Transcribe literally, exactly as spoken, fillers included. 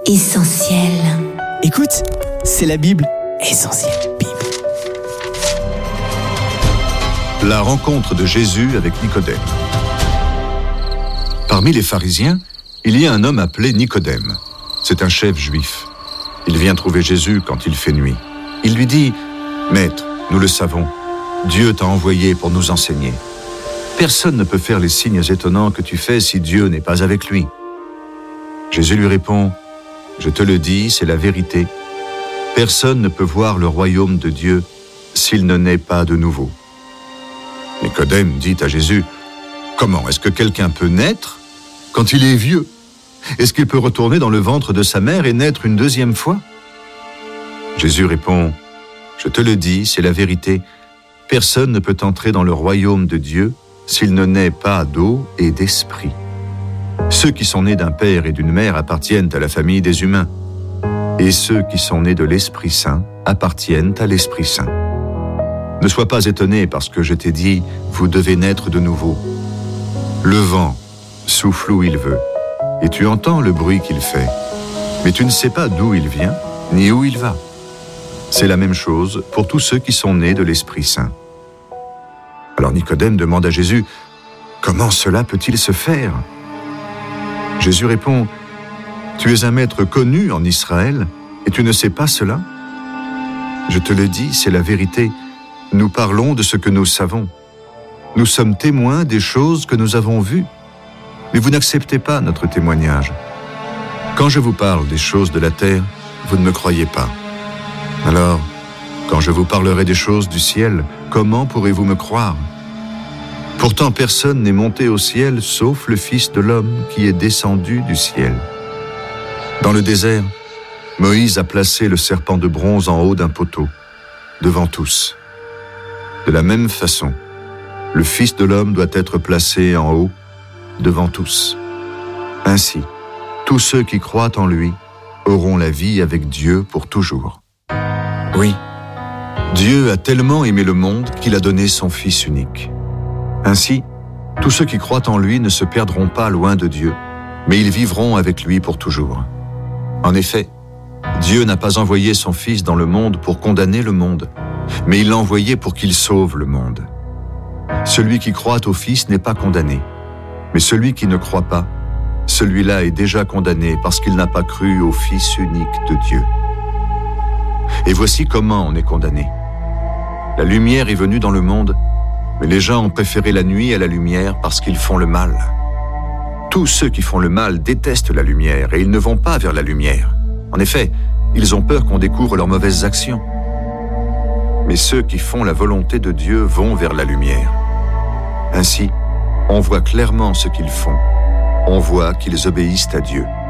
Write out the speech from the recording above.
Essentiel. Écoute, c'est la Bible. Essentiel Bible. La rencontre de Jésus avec Nicodème. Parmi les pharisiens, il y a un homme appelé Nicodème. C'est un chef juif. Il vient trouver Jésus quand il fait nuit. Il lui dit « Maître, nous le savons, Dieu t'a envoyé pour nous enseigner. Personne ne peut faire les signes étonnants que tu fais si Dieu n'est pas avec lui. » Jésus lui répond « Je te le dis, c'est la vérité. Personne ne peut voir le royaume de Dieu s'il ne naît pas de nouveau. » Nicodème dit à Jésus « Comment est-ce que quelqu'un peut naître quand il est vieux ? Est-ce qu'il peut retourner dans le ventre de sa mère et naître une deuxième fois ?» Jésus répond « Je te le dis, c'est la vérité. Personne ne peut entrer dans le royaume de Dieu s'il ne naît pas d'eau et d'esprit. Ceux qui sont nés d'un père et d'une mère appartiennent à la famille des humains, et ceux qui sont nés de l'Esprit Saint appartiennent à l'Esprit Saint. Ne sois pas étonné parce que je t'ai dit, vous devez naître de nouveau. Le vent souffle où il veut, et tu entends le bruit qu'il fait, mais tu ne sais pas d'où il vient, ni où il va. C'est la même chose pour tous ceux qui sont nés de l'Esprit Saint. » Alors Nicodème demande à Jésus, « Comment cela peut-il se faire ?» Jésus répond, « Tu es un maître connu en Israël, et tu ne sais pas cela ? Je te le dis, c'est la vérité. Nous parlons de ce que nous savons. Nous sommes témoins des choses que nous avons vues. Mais vous n'acceptez pas notre témoignage. Quand je vous parle des choses de la terre, vous ne me croyez pas. Alors, quand je vous parlerai des choses du ciel, comment pourrez-vous me croire ? Pourtant, personne n'est monté au ciel sauf le Fils de l'homme qui est descendu du ciel. Dans le désert, Moïse a placé le serpent de bronze en haut d'un poteau, devant tous. De la même façon, le Fils de l'homme doit être placé en haut, devant tous. Ainsi, tous ceux qui croient en lui auront la vie avec Dieu pour toujours. Oui, Dieu a tellement aimé le monde qu'il a donné son Fils unique. Ainsi, tous ceux qui croient en lui ne se perdront pas loin de Dieu, mais ils vivront avec lui pour toujours. En effet, Dieu n'a pas envoyé son Fils dans le monde pour condamner le monde, mais il l'a envoyé pour qu'il sauve le monde. Celui qui croit au Fils n'est pas condamné, mais celui qui ne croit pas, celui-là est déjà condamné parce qu'il n'a pas cru au Fils unique de Dieu. Et voici comment on est condamné. La lumière est venue dans le monde, mais les gens ont préféré la nuit à la lumière parce qu'ils font le mal. Tous ceux qui font le mal détestent la lumière et ils ne vont pas vers la lumière. En effet, ils ont peur qu'on découvre leurs mauvaises actions. Mais ceux qui font la volonté de Dieu vont vers la lumière. Ainsi, on voit clairement ce qu'ils font. On voit qu'ils obéissent à Dieu.